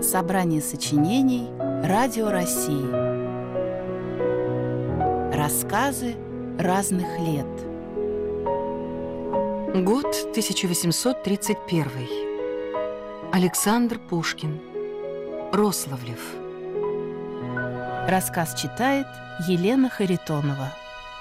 Собрание сочинений «Радио России». Рассказы разных лет. Год 1831. Александр Пушкин. Рославлев. Рассказ читает Елена Харитонова.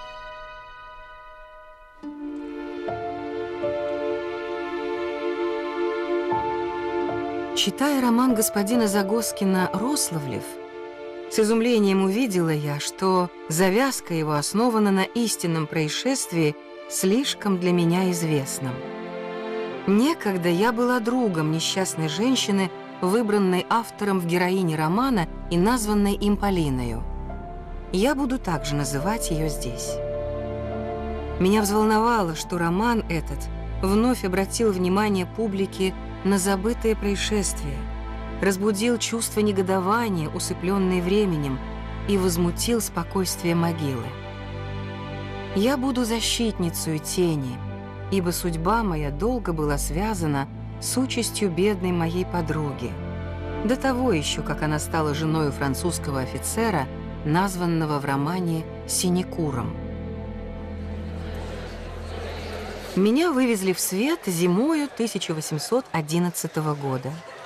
Читая роман господина Загоскина «Рославлев», с изумлением увидела я, что завязка его основана на истинном происшествии, слишком для меня известном. Некогда я была другом несчастной женщины, выбранной автором в героине романа и названной им Полиною. Я буду также называть ее здесь. Меня взволновало, что роман этот вновь обратил внимание публики на забытое происшествие, разбудил чувство негодования, усыпленное временем, и возмутил спокойствие могилы. Я буду защитницей тени, ибо судьба моя долго была связана с участью бедной моей подруги, до того еще, как она стала женой французского офицера, названного в романе Синекуром. Меня вывезли в свет зимою 1811 года.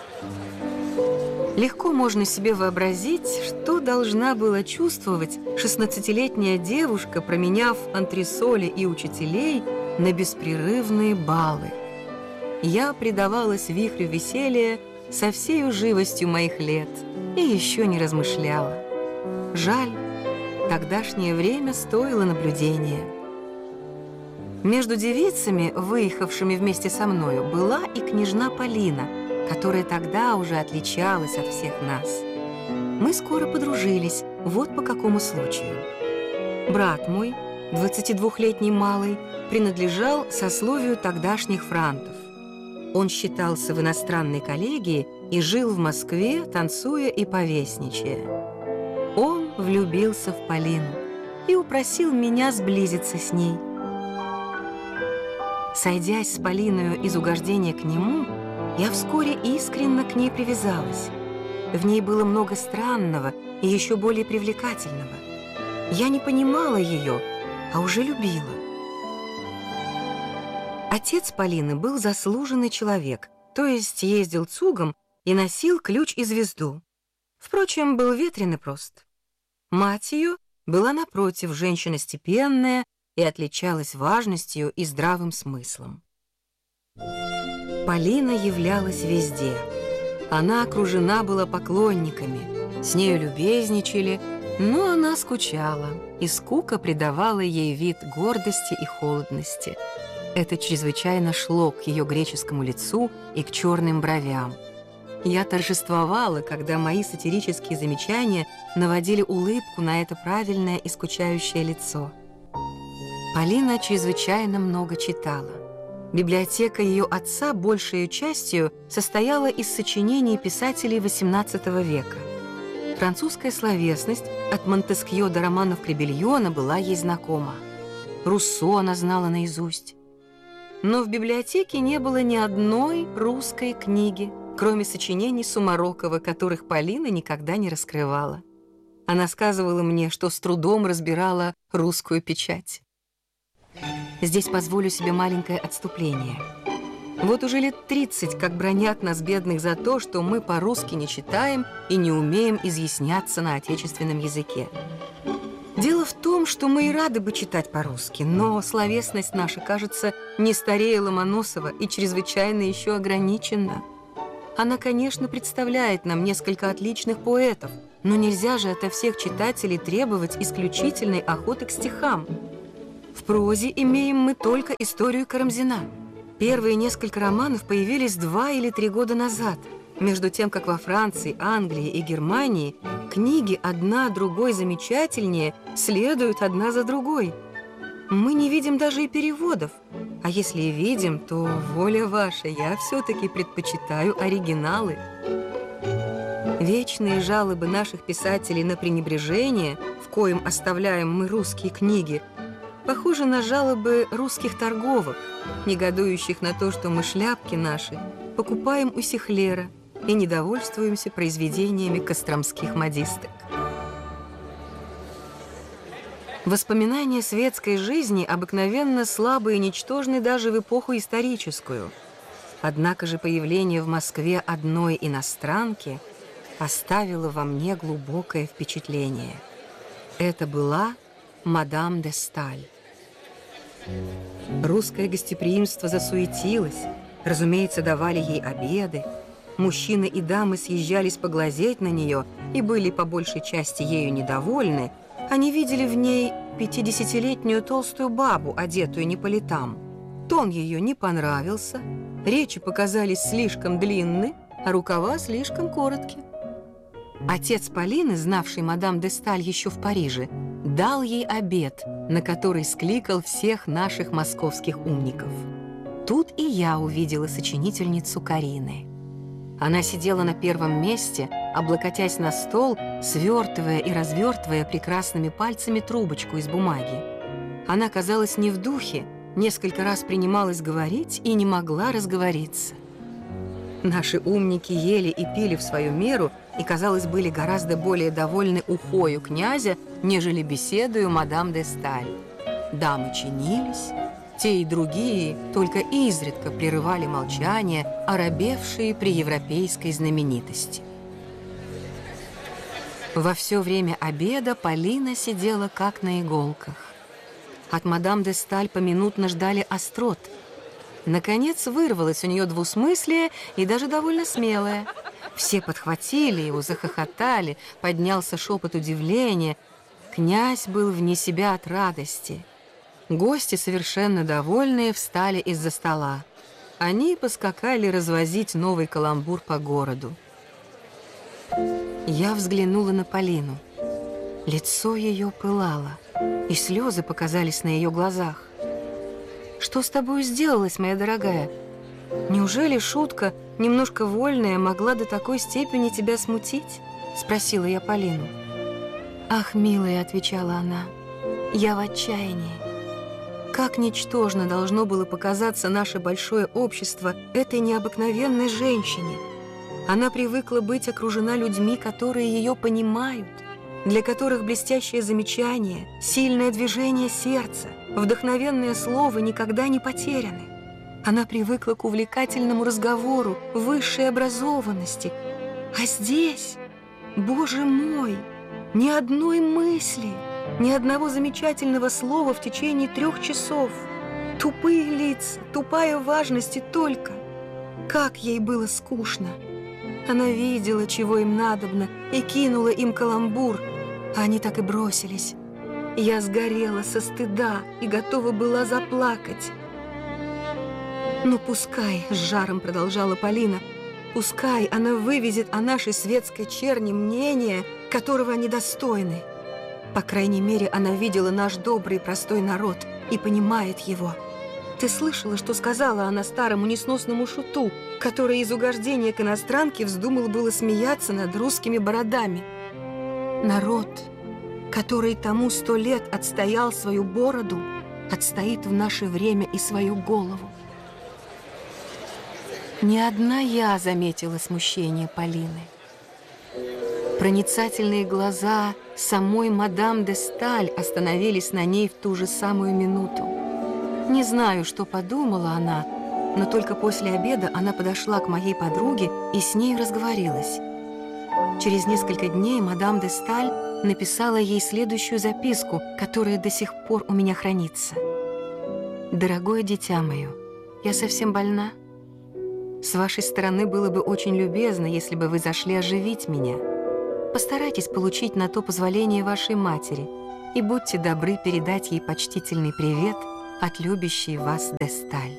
Легко можно себе вообразить, что должна была чувствовать 16-летняя девушка, променяв антресоли и учителей на беспрерывные балы. Я предавалась вихрю веселья со всею живостью моих лет и еще не размышляла. Жаль, тогдашнее время стоило наблюдения. Между девицами, выехавшими вместе со мною, была и княжна Полина, которая тогда уже отличалась от всех нас. Мы скоро подружились, вот по какому случаю. Брат мой, 22-летний малый, принадлежал сословию тогдашних франтов. Он считался в иностранной коллегии и жил в Москве, танцуя и повесничая. Он влюбился в Полину и упросил меня сблизиться с ней. Сойдясь с Полиною из угождения к нему, я вскоре искренне к ней привязалась. В ней было много странного и еще более привлекательного. Я не понимала ее, а уже любила. Отец Полины был заслуженный человек, то есть ездил цугом и носил ключ и звезду. Впрочем, был ветрен и прост. Мать ее была, напротив, женщина степенная и отличалась важностью и здравым смыслом. Полина являлась везде. Она окружена была поклонниками, с нею любезничали, но она скучала, и скука придавала ей вид гордости и холодности. Это чрезвычайно шло к ее греческому лицу и к черным бровям. Я торжествовала, когда мои сатирические замечания наводили улыбку на это правильное и скучающее лицо. Полина чрезвычайно много читала. Библиотека ее отца большей частью состояла из сочинений писателей XVIII века. Французская словесность от Монтескьё до романов Кребельона была ей знакома. Руссо она знала наизусть. Но в библиотеке не было ни одной русской книги, кроме сочинений Сумарокова, которых Полина никогда не раскрывала. Она сказывала мне, что с трудом разбирала русскую печать. Здесь позволю себе маленькое отступление. Вот уже лет 30, как бранят нас, бедных, за то, что мы по-русски не читаем и не умеем изъясняться на отечественном языке. Дело в том, что мы и рады бы читать по-русски, но словесность наша, кажется, не старее Ломоносова и чрезвычайно еще ограничена. Она, конечно, представляет нам несколько отличных поэтов, но нельзя же ото всех читателей требовать исключительной охоты к стихам. В прозе имеем мы только историю Карамзина. Первые несколько романов появились 2 или 3 года назад, между тем, как во Франции, Англии и Германии книги одна другой замечательнее следуют одна за другой. Мы не видим даже и переводов, а если и видим, то воля ваша, я все-таки предпочитаю оригиналы. Вечные жалобы наших писателей на пренебрежение, в коем оставляем мы русские книги, похожи на жалобы русских торговок, негодующих на то, что мы шляпки наши покупаем у сихлера и не довольствуемся произведениями костромских модисток. Воспоминания светской жизни обыкновенно слабы и ничтожны даже в эпоху историческую. Однако же появление в Москве одной иностранки оставило во мне глубокое впечатление. Это была мадам де Сталь. Русское гостеприимство засуетилось, разумеется, давали ей обеды. Мужчины и дамы съезжались поглазеть на нее и были по большей части ею недовольны. Они видели в ней 50-летнюю толстую бабу, одетую не по летам. Тон ее не понравился, речи показались слишком длинны, а рукава слишком короткие. Отец Полины, знавший мадам де Сталь еще в Париже, дал ей обед, на который скликал всех наших московских умников. Тут и я увидела сочинительницу Карины. Она сидела на первом месте, облокотясь на стол, свертывая и развертывая прекрасными пальцами трубочку из бумаги. Она казалась не в духе, несколько раз принималась говорить и не могла разговориться. Наши умники ели и пили в свою меру и, казалось, были гораздо более довольны ухою князя, нежели беседою мадам де Сталь. Дамы чинились, те и другие только изредка прерывали молчание, оробевшие при европейской знаменитости. Во все время обеда Полина сидела как на иголках. От мадам де Сталь поминутно ждали острот. Наконец вырвалось у нее двусмыслие и даже довольно смелое. Все подхватили его, захохотали, поднялся шепот удивления. Князь был вне себя от радости. Гости, совершенно довольные, встали из-за стола. Они поскакали развозить новый каламбур по городу. Я взглянула на Полину. Лицо ее пылало, и слезы показались на ее глазах. «Что с тобой сделалось, моя дорогая? Неужели шутка, немножко вольная, могла до такой степени тебя смутить?» — спросила я Полину. «Ах, милая», — отвечала она, — «я в отчаянии. Как ничтожно должно было показаться наше большое общество этой необыкновенной женщине. Она привыкла быть окружена людьми, которые ее понимают, для которых блестящее замечание, сильное движение сердца, вдохновенное слово никогда не потеряны. Она привыкла к увлекательному разговору, высшей образованности. А здесь, Боже мой, ни одной мысли, ни одного замечательного слова в течение 3 часов. Тупые лица, тупая важность и только. Как ей было скучно. Она видела, чего им надобно, и кинула им каламбур, а они так и бросились. Я сгорела со стыда и готова была заплакать. «Ну, пускай», — с жаром продолжала Полина, «пускай она вывезет о нашей светской черни мнение, которого они достойны. По крайней мере, она видела наш добрый простой народ и понимает его. Ты слышала, что сказала она старому несносному шуту, который из угождения к иностранке вздумал было смеяться над русскими бородами? Народ, который тому 100 лет отстоял свою бороду, отстоит в наше время и свою голову». Не одна я заметила смущение Полины. Проницательные глаза самой мадам де Сталь остановились на ней в ту же самую минуту. Не знаю, что подумала она, но только после обеда она подошла к моей подруге и с ней разговорилась. Через несколько дней мадам де Сталь написала ей следующую записку, которая до сих пор у меня хранится. «Дорогое дитя мое, я совсем больна. С вашей стороны было бы очень любезно, если бы вы зашли оживить меня. Постарайтесь получить на то позволение вашей матери и будьте добры передать ей почтительный привет от любящей вас де Сталь».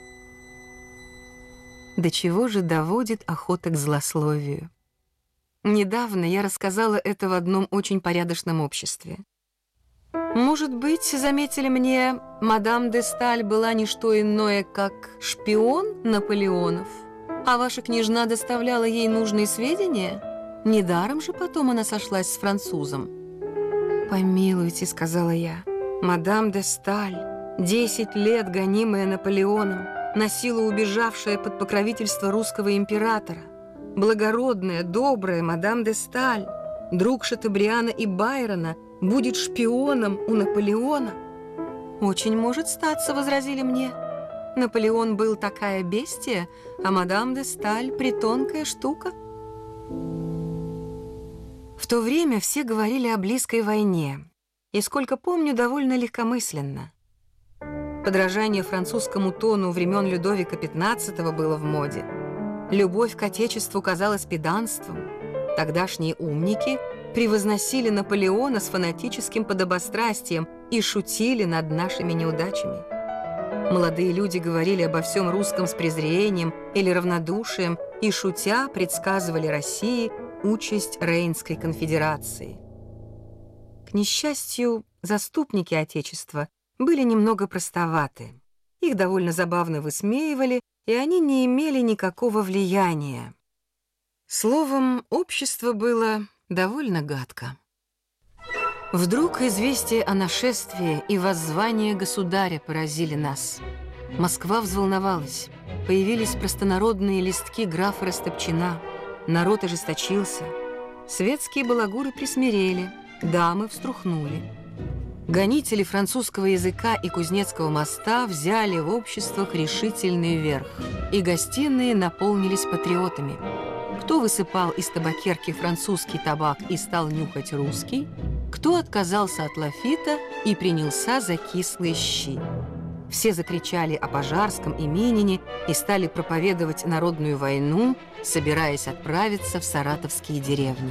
До чего же доводит охота к злословию? Недавно я рассказала это в одном очень порядочном обществе. Может быть, заметили мне, мадам де Сталь была не что иное, как шпион Наполеонов, а ваша княжна доставляла ей нужные сведения? Недаром же потом она сошлась с французом. «Помилуйте», — сказала я, — «мадам де Сталь, 10 лет гонимая Наполеоном, насилу убежавшая под покровительство русского императора. благородная, добрая мадам де Сталь, друг Шатобриана и Байрона, будет шпионом у Наполеона? «Очень может статься», — возразили мне. «Наполеон был такая бестия, а мадам де Сталь — притонкая штука». В то время все говорили о близкой войне, и, сколько помню, довольно легкомысленно. Подражание французскому тону времен Людовика XV было в моде. Любовь к Отечеству казалась педанством. Тогдашние умники превозносили Наполеона с фанатическим подобострастием и шутили над нашими неудачами. Молодые люди говорили обо всем русском с презрением или равнодушием и, шутя, предсказывали России участь Рейнской конфедерации. К несчастью, заступники Отечества были немного простоваты. Их довольно забавно высмеивали, и они не имели никакого влияния. Словом, общество было довольно гадко. Вдруг известие о нашествии и воззвание государя поразили нас. Москва взволновалась. Появились простонародные листки графа Растопчина. Народ ожесточился. Светские балагуры присмирели, дамы вструхнули. Гонители французского языка и Кузнецкого моста взяли в обществах решительный верх, и гостиные наполнились патриотами. Кто высыпал из табакерки французский табак и стал нюхать русский, кто отказался от лафита и принялся за кислые щи. Все закричали о Пожарском и Минине и стали проповедовать народную войну, собираясь отправиться в саратовские деревни.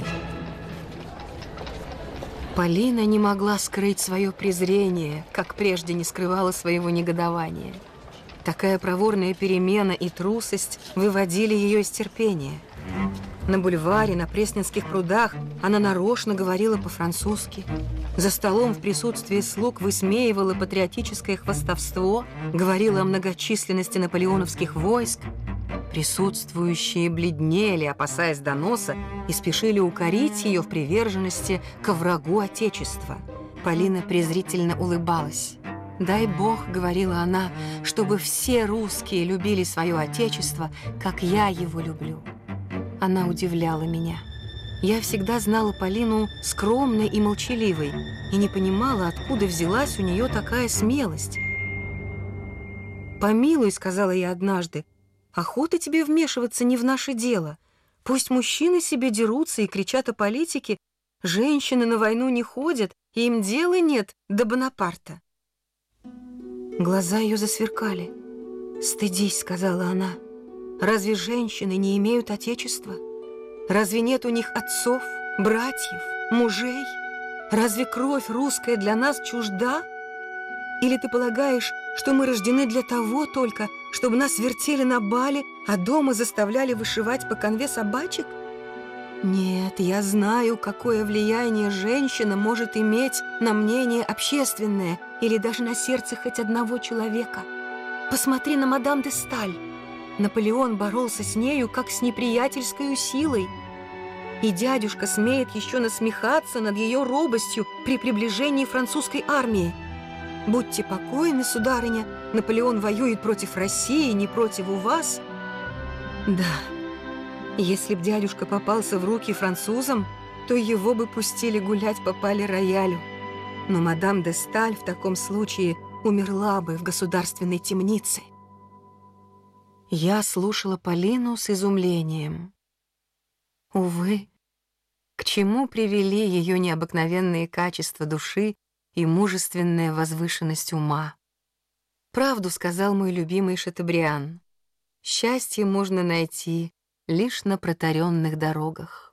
Полина не могла скрыть свое презрение, как прежде не скрывала своего негодования. Такая проворная перемена и трусость выводили ее из терпения. На бульваре, на Пресненских прудах она нарочно говорила по-французски. За столом в присутствии слуг высмеивала патриотическое хвастовство, говорила о многочисленности наполеоновских войск. Присутствующие бледнели, опасаясь доноса, и спешили укорить ее в приверженности ко врагу Отечества. Полина презрительно улыбалась. «Дай Бог, — говорила она, — чтобы все русские любили свое Отечество, как я его люблю». Она удивляла меня. Я всегда знала Полину скромной и молчаливой и не понимала, откуда взялась у нее такая смелость. «Помилуй, — сказала я однажды, — охота тебе вмешиваться не в наше дело. Пусть мужчины себе дерутся и кричат о политике, женщины на войну не ходят, и им дела нет до Бонапарта». Глаза ее засверкали. «Стыдись, — сказала она, — разве женщины не имеют отечества? Разве нет у них отцов, братьев, мужей? Разве кровь русская для нас чужда? Или ты полагаешь, что мы рождены для того только, чтобы нас вертели на бале, а дома заставляли вышивать по канве собачек? Нет, я знаю, какое влияние женщина может иметь на мнение общественное или даже на сердце хоть одного человека. Посмотри на мадам де Сталь. Наполеон боролся с нею, как с неприятельской силой. И дядюшка смеет еще насмехаться над ее робостью при приближении французской армии. Будьте покойны, сударыня, Наполеон воюет против России, не против вас. Да, если б дядюшка попался в руки французам, то его бы пустили гулять по пале-роялю. Но мадам де Сталь в таком случае умерла бы в государственной темнице. Я слушала Полину с изумлением. Увы, к чему привели ее необыкновенные качества души и мужественная возвышенность ума? Правду сказал мой любимый Шатобриан. Счастье можно найти лишь на протаренных дорогах.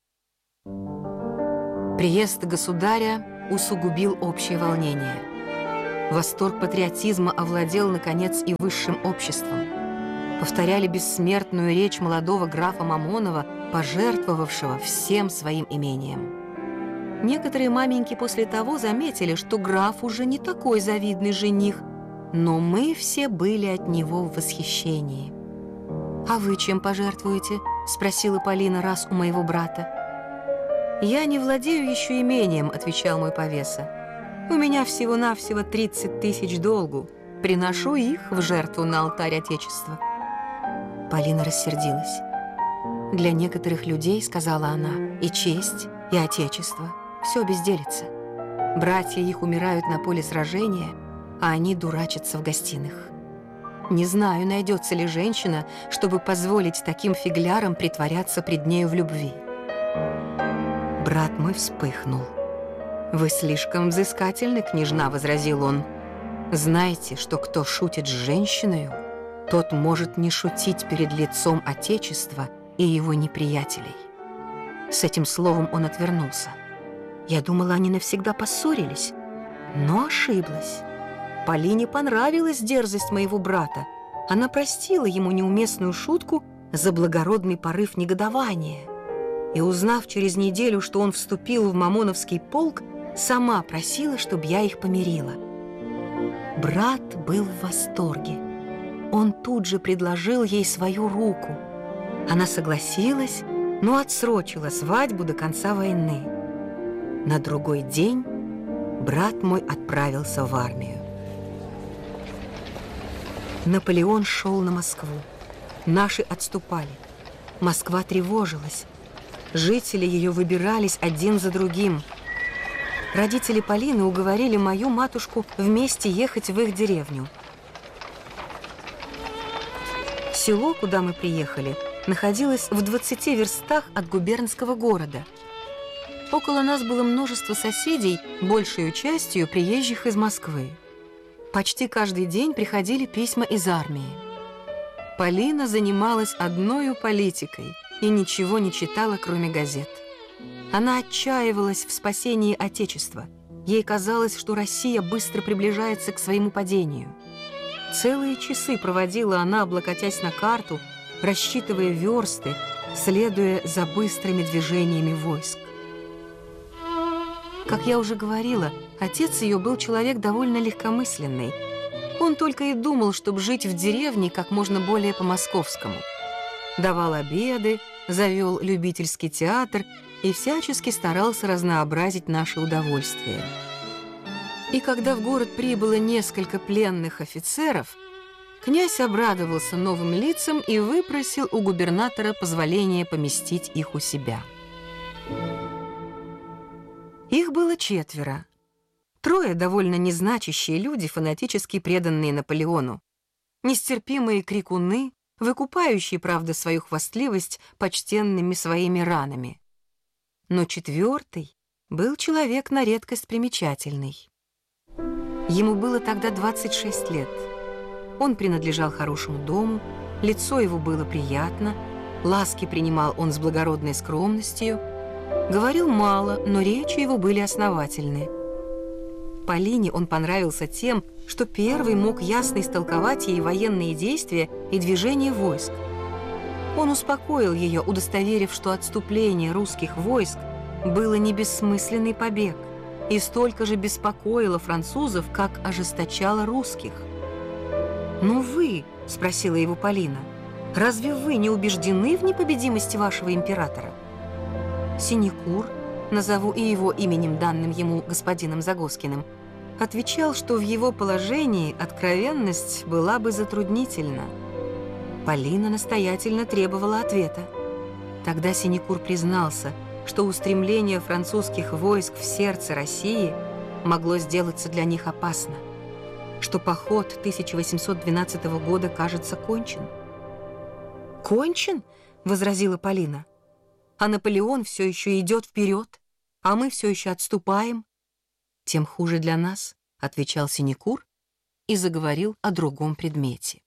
Приезд государя усугубил общее волнение. Восторг патриотизма овладел, наконец, и высшим обществом. Повторяли бессмертную речь молодого графа Мамонова, пожертвовавшего всем своим имением. Некоторые маменьки после того заметили, что граф уже не такой завидный жених, но мы все были от него в восхищении. «А вы чем пожертвуете?» — спросила Полина раз у моего брата. «Я не владею еще имением», — отвечал мой повеса. «У меня всего-навсего 30 000 долгу. Приношу их в жертву на алтарь Отечества». Полина рассердилась. Для некоторых людей, сказала она, и честь, и отечество — все безделится. Братья их умирают на поле сражения, а они дурачатся в гостиных. Не знаю, найдется ли женщина, чтобы позволить таким фиглярам притворяться пред нею в любви. Брат мой вспыхнул. «Вы слишком взыскательны, княжна», — возразил он. «Знаете, что кто шутит с женщиною, тот может не шутить перед лицом Отечества и его неприятелей». С этим словом он отвернулся. Я думала, они навсегда поссорились, но ошиблась. Полине понравилась дерзость моего брата. Она простила ему неуместную шутку за благородный порыв негодования. И, узнав через неделю, что он вступил в Мамоновский полк, сама просила, чтобы я их помирила. Брат был в восторге. Он тут же предложил ей свою руку. Она согласилась, но отсрочила свадьбу до конца войны. На другой день брат мой отправился в армию. Наполеон шел на Москву. Наши отступали. Москва тревожилась. Жители ее выбирались один за другим. Родители Полины уговорили мою матушку вместе ехать в их деревню. Село, куда мы приехали, находилось в 20 верстах от губернского города. Около нас было множество соседей, большей частью приезжих из Москвы. Почти каждый день приходили письма из армии. Полина занималась одною политикой и ничего не читала, кроме газет. Она отчаивалась в спасении Отечества. Ей казалось, что Россия быстро приближается к своему падению. Целые часы проводила она, облокотясь на карту, рассчитывая версты, следуя за быстрыми движениями войск. Как я уже говорила, отец ее был человек довольно легкомысленный. Он только и думал, чтобы жить в деревне как можно более по-московскому. Давал обеды, завел любительский театр и всячески старался разнообразить наше удовольствие. И когда в город прибыло несколько пленных офицеров, князь обрадовался новым лицам и выпросил у губернатора позволения поместить их у себя. Их было 4. 3 довольно незначащие люди, фанатически преданные Наполеону, нестерпимые крикуны, выкупающие, правда, свою хвастливость почтенными своими ранами. Но 4 был человек на редкость примечательный. Ему было тогда 26 лет. Он принадлежал хорошему дому, лицо его было приятно, ласки принимал он с благородной скромностью, говорил мало, но речи его были основательны. Полине он понравился тем, что первый мог ясно истолковать ей военные действия и движения войск. Он успокоил ее, удостоверив, что отступление русских войск было не бессмысленный побег и столько же беспокоило французов, как ожесточало русских. «Ну вы, — спросила его Полина, — разве вы не убеждены в непобедимости вашего императора?» Синекур, назову и его именем, данным ему господином Загоскиным, отвечал, что в его положении откровенность была бы затруднительна. Полина настоятельно требовала ответа. Тогда Синекур признался, что устремление французских войск в сердце России могло сделаться для них опасно, что поход 1812 года, кажется, кончен. «Кончен?» — возразила Полина. «А Наполеон все еще идет вперед, а мы все еще отступаем». «Тем хуже для нас», — отвечал Синекур и заговорил о другом предмете.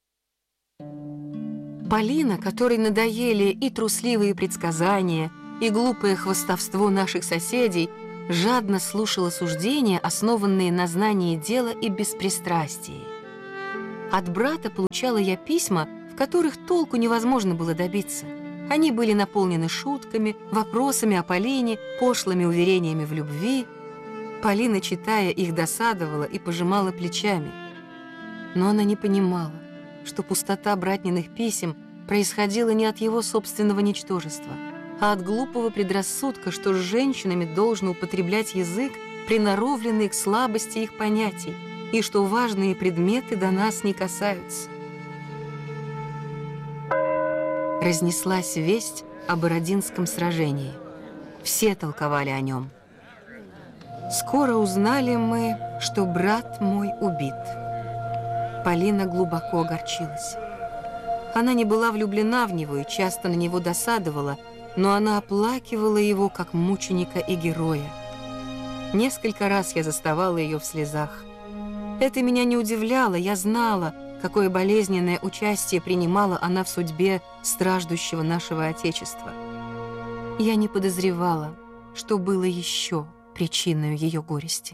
Полина, которой надоели и трусливые предсказания, и глупое хвастовство наших соседей, жадно слушала суждения, основанные на знании дела и беспристрастии. От брата получала я письма, в которых толку невозможно было добиться. Они были наполнены шутками, вопросами о Полине, пошлыми уверениями в любви. Полина, читая их, досадовала и пожимала плечами. Но она не понимала, что пустота братниных писем происходила не от его собственного ничтожества, а от глупого предрассудка, что с женщинами должно употреблять язык, приноровленный к слабости их понятий, и что важные предметы до нас не касаются. Разнеслась весть, о Бородинском сражении. Все толковали о нем. Скоро узнали мы, что брат мой убит. Полина глубоко огорчилась. Она не была влюблена в него и часто на него досадовала, но она оплакивала его как мученика и героя. Несколько раз я заставала ее в слезах. Это меня не удивляло, я знала, какое болезненное участие принимала она в судьбе страждущего нашего Отечества. Я не подозревала, что было еще причиной ее горести.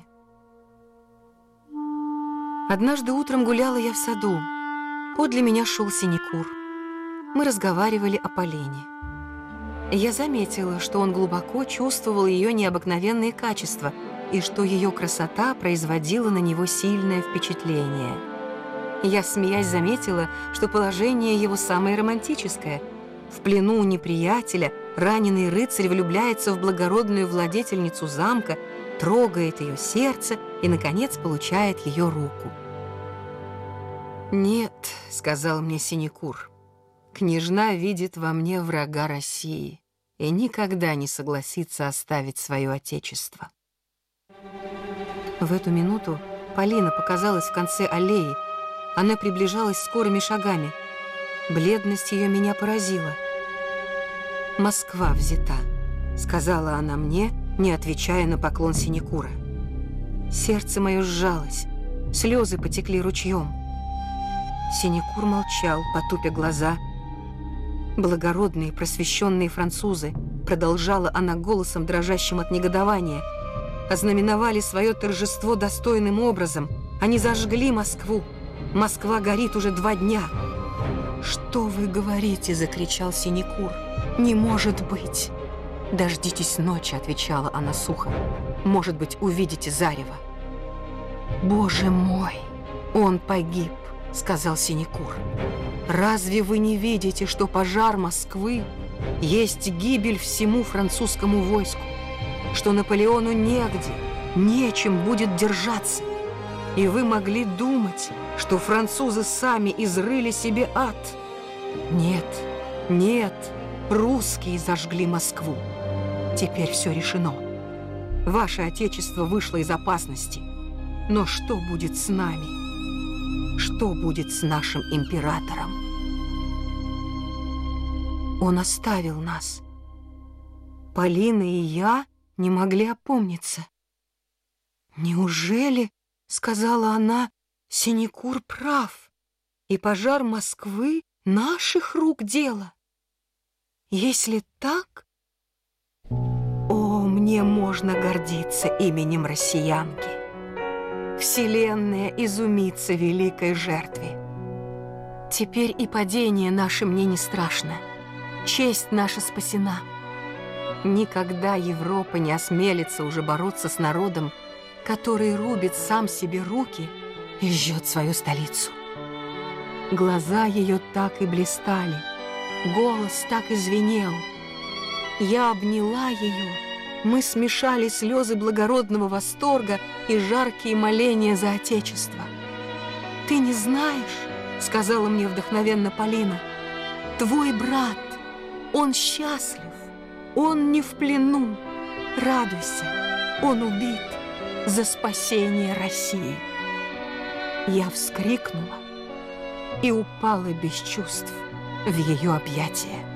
Однажды утром гуляла я в саду. Подле меня шел Синекур. Мы разговаривали о Полине. Я заметила, что он глубоко чувствовал ее необыкновенные качества и что ее красота производила на него сильное впечатление. Я, смеясь, заметила, что положение его самое романтическое. В плену у неприятеля раненый рыцарь влюбляется в благородную владетельницу замка, трогает ее сердце и, наконец, получает ее руку. «Нет», — сказал мне Синекур, — «княжна видит во мне врага России и никогда не согласится оставить свое отечество». В эту минуту Полина показалась в конце аллеи. Она приближалась скорыми шагами. Бледность ее меня поразила. «Москва взята», — сказала она мне, не отвечая на поклон Синекура. Сердце мое сжалось, слезы потекли ручьем. Синекур молчал, потупя глаза. «Благородные, просвещенные французы», — продолжала она голосом, дрожащим от негодования, «ознаменовали свое торжество достойным образом. Они зажгли Москву. Москва горит уже 2 дня». «Что вы говорите?» — закричал Синекур. «Не может быть!» «Дождитесь ночи», — отвечала она сухо. «Может быть, увидите зарево». «Боже мой, он погиб», — сказал Синекур. «Разве вы не видите, что пожар Москвы есть гибель всему французскому войску, что Наполеону негде, нечем будет держаться? И вы могли думать, что французы сами изрыли себе ад? Нет, нет, русские зажгли Москву. Теперь все решено. Ваше Отечество вышло из опасности. Но что будет с нами? Что будет с нашим императором? Он оставил нас. Полина и я не могли опомниться. «Неужели, — сказала она, — Синекур прав, и пожар Москвы наших рук дело? Если так, о, мне можно гордиться именем россиянки. Вселенная изумится великой жертве. Теперь и падение наше мне не страшно. Честь наша спасена. Никогда Европа не осмелится уже бороться с народом, который рубит сам себе руки и жжет свою столицу». Глаза ее так и блистали, голос так и звенел. Я обняла ее, мы смешали слезы благородного восторга и жаркие моления за Отечество. «Ты не знаешь, — сказала мне вдохновенно Полина, — твой брат, он счастлив, он не в плену. Радуйся, он убит за спасение России». Я вскрикнула и упала без чувств в ее объятия.